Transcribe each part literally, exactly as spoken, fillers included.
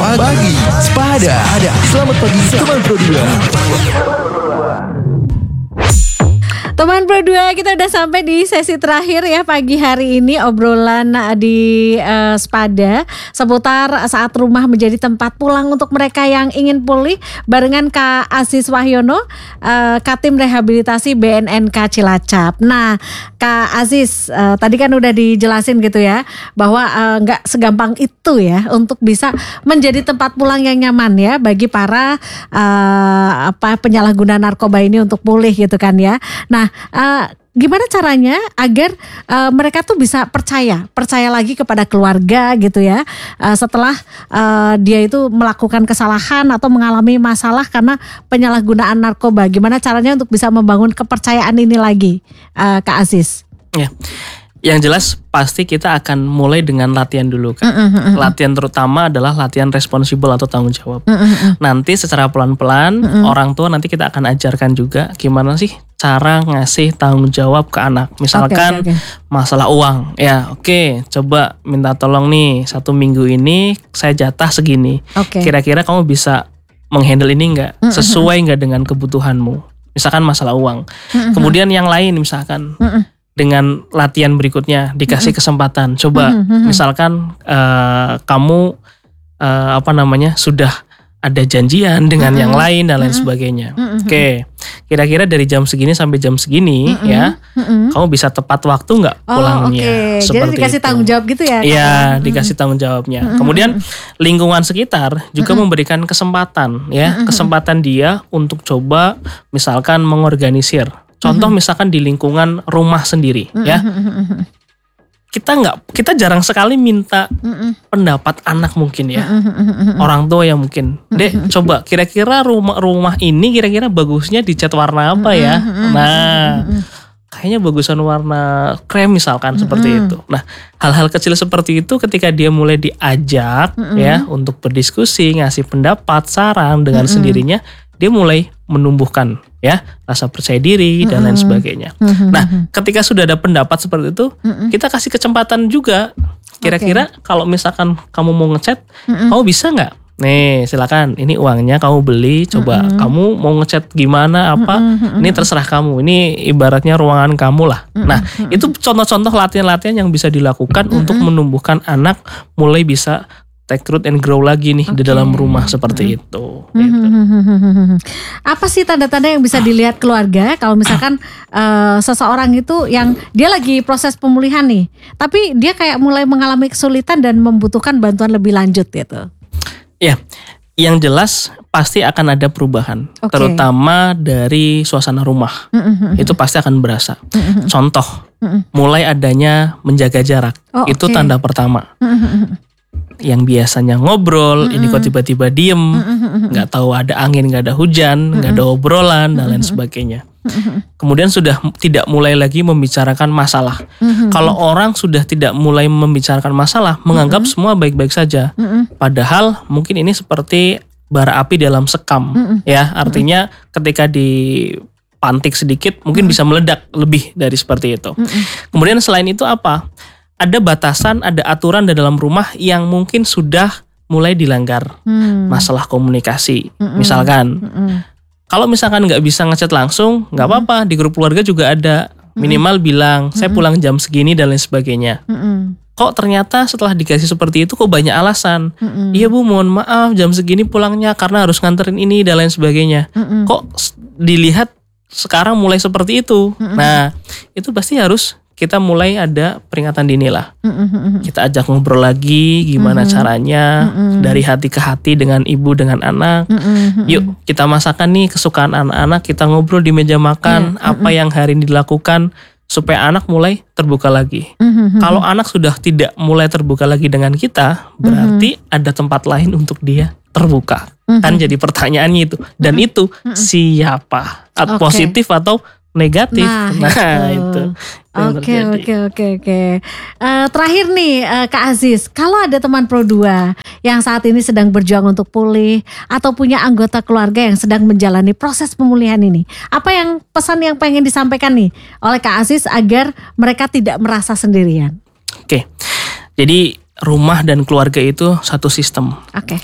Pagi Sepada. Selamat pagi teman Pro dua. Teman Pro dua, kita udah sampai di sesi terakhir ya pagi hari ini, obrolan di uh, Sepada seputar saat rumah menjadi tempat pulang untuk mereka yang ingin pulih barengan Kak Aziz Wahyono, uh, Katim Rehabilitasi B N N K Cilacap. Nah, Kak Aziz, uh, tadi kan udah dijelasin gitu ya bahwa uh, nggak segampang itu ya untuk bisa menjadi tempat pulang yang nyaman ya bagi para uh, apa penyalahguna narkoba ini untuk pulih gitu kan ya. Nah, Uh, gimana caranya agar uh, mereka tuh bisa percaya, percaya lagi kepada keluarga gitu ya, uh, setelah uh, dia itu melakukan kesalahan atau mengalami masalah karena penyalahgunaan narkoba. Gimana caranya untuk bisa membangun kepercayaan ini lagi, uh, Kak Aziz? Ya, yang jelas pasti kita akan mulai dengan latihan dulu kan. Mm-hmm. Latihan terutama adalah latihan responsibel atau tanggung jawab. Mm-hmm. Nanti secara pelan-pelan mm-hmm. orang tua nanti kita akan ajarkan juga gimana sih cara ngasih tanggung jawab ke anak. Misalkan okay, okay, okay. masalah uang, ya oke, okay, coba minta tolong nih satu minggu ini saya jatah segini. Okay. Kira-kira kamu bisa menghandle ini nggak? Mm-hmm. Sesuai nggak dengan kebutuhanmu? Misalkan masalah uang. Mm-hmm. Kemudian yang lain misalkan mm-hmm. dengan latihan berikutnya dikasih mm-hmm. kesempatan. Coba mm-hmm. misalkan uh, kamu uh, apa namanya sudah ada janjian dengan mm-hmm. yang lain dan lain mm-hmm. sebagainya. Mm-hmm. Oke, kira-kira dari jam segini sampai jam segini mm-hmm. ya, mm-hmm. kamu bisa tepat waktu nggak pulangnya? Oh, okay. Jadi dikasih itu. Tanggung jawab gitu ya? Iya, mm-hmm. dikasih tanggung jawabnya. Mm-hmm. Kemudian lingkungan sekitar juga mm-hmm. memberikan kesempatan ya, mm-hmm. kesempatan dia untuk coba misalkan mengorganisir. Contoh mm-hmm. misalkan di lingkungan rumah sendiri mm-hmm. ya. Kita nggak, kita jarang sekali minta mm-hmm. pendapat anak mungkin ya, mm-hmm. orang tua yang mungkin, dek mm-hmm. coba kira-kira rumah rumah ini kira-kira bagusnya dicat warna apa ya? Mm-hmm. Nah, mm-hmm. kayaknya bagusan warna krem misalkan mm-hmm. seperti itu. Nah, hal-hal kecil seperti itu ketika dia mulai diajak mm-hmm. ya untuk berdiskusi, ngasih pendapat, saran dengan mm-hmm. sendirinya, dia mulai menumbuhkan ya rasa percaya diri dan mm-hmm. lain sebagainya. Mm-hmm. Nah, ketika sudah ada pendapat seperti itu, mm-hmm. kita kasih kesempatan juga. Kira-kira okay. kalau misalkan kamu mau ngecat, mm-hmm. kamu bisa nggak? Nih, silakan. Ini uangnya kamu beli. Coba mm-hmm. kamu mau ngecat gimana apa? Mm-hmm. Ini terserah kamu. Ini ibaratnya ruangan kamu lah. Mm-hmm. Nah, itu contoh-contoh latihan-latihan yang bisa dilakukan mm-hmm. untuk menumbuhkan anak mulai bisa take root and grow lagi nih okay. di dalam rumah seperti mm-hmm. itu. Gitu. Apa sih tanda-tanda yang bisa dilihat keluarga kalau misalkan uh, seseorang itu yang dia lagi proses pemulihan nih, tapi dia kayak mulai mengalami kesulitan dan membutuhkan bantuan lebih lanjut gitu? Ya, yang jelas pasti akan ada perubahan, okay. terutama dari suasana rumah. Mm-hmm. Itu pasti akan berasa. Mm-hmm. Contoh, mm-hmm. mulai adanya menjaga jarak, oh, itu okay. tanda pertama. Mm-hmm. Yang biasanya ngobrol, mm-hmm. ini kok tiba-tiba diem, mm-hmm. gak tahu ada angin, gak ada hujan, mm-hmm. gak ada obrolan, dan lain sebagainya. Mm-hmm. Kemudian sudah tidak mulai lagi membicarakan masalah. Mm-hmm. Kalau orang sudah tidak mulai membicarakan masalah, mm-hmm. menganggap semua baik-baik saja. Mm-hmm. Padahal mungkin ini seperti bara api dalam sekam. Mm-hmm. Ya, artinya mm-hmm. ketika dipantik sedikit, mungkin mm-hmm. bisa meledak lebih dari seperti itu. Mm-hmm. Kemudian selain itu apa? Ada batasan, ada aturan di dalam rumah yang mungkin sudah mulai dilanggar. Hmm. Masalah komunikasi, Mm-mm. misalkan. Mm-mm. Kalau misalkan nggak bisa ngechat langsung, nggak Mm-mm. apa-apa. Di grup keluarga juga ada. Minimal Mm-mm. bilang, saya pulang jam segini dan lain sebagainya. Mm-mm. Kok ternyata setelah dikasih seperti itu kok banyak alasan. Mm-mm. Iya bu, mohon maaf jam segini pulangnya karena harus nganterin ini dan lain sebagainya. Mm-mm. Kok dilihat sekarang mulai seperti itu. Mm-mm. Nah, itu pasti harus kita mulai ada peringatan dini lah. Mm-hmm. Kita ajak ngobrol lagi gimana mm-hmm. caranya mm-hmm. dari hati ke hati dengan ibu dengan anak. Mm-hmm. Yuk kita masakan nih kesukaan anak-anak, kita ngobrol di meja makan yeah. apa mm-hmm. yang hari ini dilakukan supaya anak mulai terbuka lagi. Mm-hmm. Kalau anak sudah tidak mulai terbuka lagi dengan kita, berarti mm-hmm. ada tempat lain untuk dia terbuka. Mm-hmm. Kan jadi pertanyaannya itu. Dan mm-hmm. itu mm-hmm. siapa? Okay. Positif atau negatif? Nah, nah itu. Oke oke oke oke. Terakhir nih uh, Kak Aziz, kalau ada teman Pro dua yang saat ini sedang berjuang untuk pulih atau punya anggota keluarga yang sedang menjalani proses pemulihan ini, apa yang pesan yang pengen disampaikan nih oleh Kak Aziz agar mereka tidak merasa sendirian? Oke, jadi rumah dan keluarga itu satu sistem. Oke.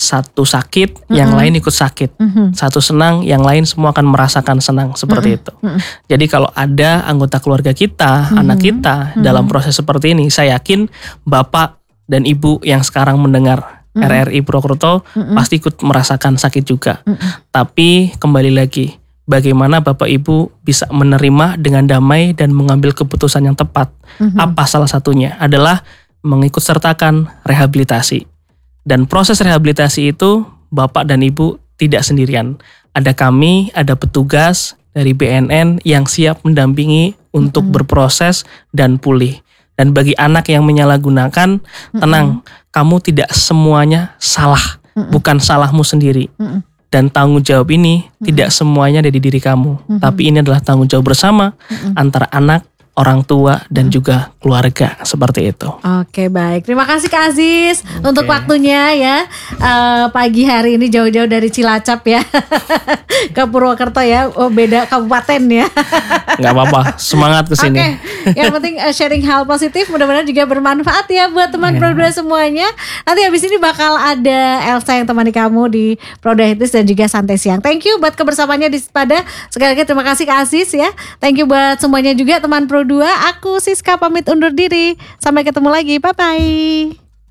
satu sakit, mm-hmm. yang lain ikut sakit. Mm-hmm. Satu senang, yang lain semua akan merasakan senang seperti mm-hmm. itu. Mm-hmm. Jadi kalau ada anggota keluarga kita, mm-hmm. anak kita mm-hmm. dalam proses seperti ini, saya yakin Bapak dan Ibu yang sekarang mendengar mm-hmm. R R I Purwokerto mm-hmm. pasti ikut merasakan sakit juga. Mm-hmm. Tapi kembali lagi, bagaimana Bapak Ibu bisa menerima dengan damai dan mengambil keputusan yang tepat. Mm-hmm. Apa salah satunya? Adalah mengikut sertakan rehabilitasi. Dan proses rehabilitasi itu Bapak dan Ibu tidak sendirian. Ada kami, ada petugas dari B N N yang siap mendampingi untuk mm-hmm. berproses dan pulih. Dan bagi anak yang menyalahgunakan, mm-hmm. tenang, kamu tidak semuanya salah. Mm-hmm. Bukan salahmu sendiri. Mm-hmm. Dan tanggung jawab ini mm-hmm. tidak semuanya ada di diri kamu. Mm-hmm. Tapi ini adalah tanggung jawab bersama mm-hmm. antara anak, orang tua, dan juga keluarga, seperti itu. Oke, baik. Terima kasih Kak Aziz okay. untuk waktunya ya. Uh, pagi hari ini jauh-jauh dari Cilacap ya ke Purwokerto ya. Oh, beda kabupaten ya. Nggak apa-apa, semangat kesini. Oke, okay. Yang penting uh, sharing hal positif, mudah-mudahan juga bermanfaat ya buat teman yeah. Produa semuanya. Nanti habis ini bakal ada Elsa yang temani kamu di Prodaitis dan juga Santai Siang. Thank you buat kebersamaannya di Sepada. Sekali lagi terima kasih Kak Aziz ya. Thank you buat semuanya juga teman Pro dua. Aku Siska pamit undur diri. Sampai ketemu lagi. Bye bye.